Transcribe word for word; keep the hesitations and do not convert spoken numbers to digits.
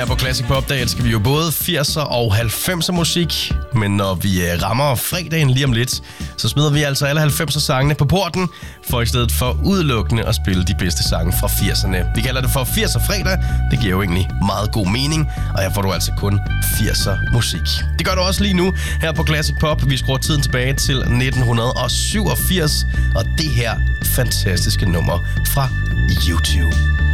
Her på Classic Pop, der elsker vi jo både firser og halvfemser musik. Men når vi rammer fredagen lige om lidt, så smider vi altså alle halvfemser sangene på porten, for i stedet for udelukkende at spille de bedste sange fra firserne. Vi kalder det for firser fredag. Det giver jo egentlig meget god mening, og her får du altså kun firser musik. Det gør du også lige nu her på Classic Pop. Vi skruer tiden tilbage til nitten syvogfirs, og det her fantastiske nummer fra YouTube.